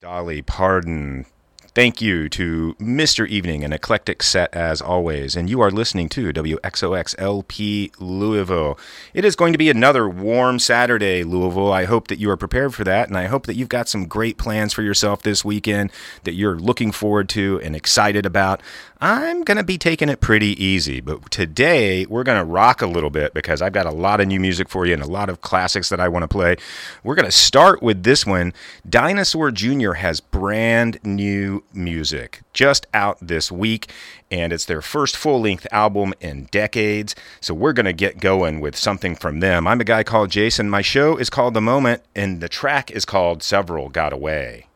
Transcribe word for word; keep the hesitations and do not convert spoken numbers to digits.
Dolly Parton. Thank you to Mister Evening, an eclectic set as always. And you are listening to W X O X L P Louisville. It is going to be another warm Saturday, Louisville. I hope that you are prepared for that, and I hope that you've got some great plans for yourself this weekend that you're looking forward to and excited about. I'm going to be taking it pretty easy, but today we're going to rock a little bit because I've got a lot of new music for you and a lot of classics that I want to play. We're going to start with this one. Dinosaur Junior has brand new music just out this week, and it's their first full-length album in decades, so we're going to get going with something from them. I'm a guy called Jason. My show is called The Moment, and the track is called Several Got Away.